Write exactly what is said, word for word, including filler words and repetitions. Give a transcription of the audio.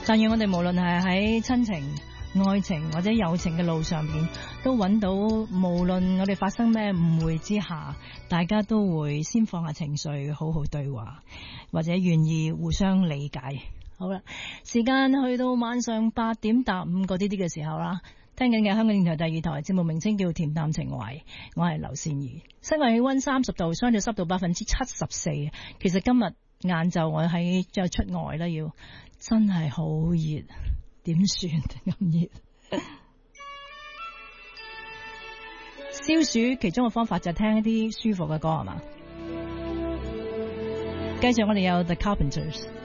但願我哋無論係喺親情、愛情或者友情嘅路上邊，都揾到無論我哋發生咩誤會之下，大家都會先放下情緒，好好對話，或者願意互相理解。好啦，時間去到晚上八點搭五個啲啲嘅時候啦。聽緊嘅香港電台第二台節目名稱叫恬淡情懷，我係劉善儀。室外氣溫三十度，相對濕度百分之七十四。其實今日晏晝我喺再出外啦，要真係好熱，點算咁熱？消暑其中嘅方法就係聽一啲舒服嘅歌係嘛？繼續我哋有 The Carpenters。